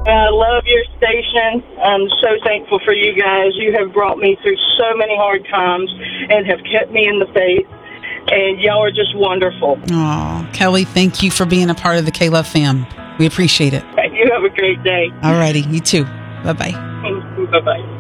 I love your station. I'm so thankful for you guys. You have brought me through so many hard times and have kept me in the faith. And y'all are just wonderful. Oh, Kelly, thank you for being a part of the K-Love fam. We appreciate it. You have a great day. All righty. You too. Bye-bye. Bye-bye.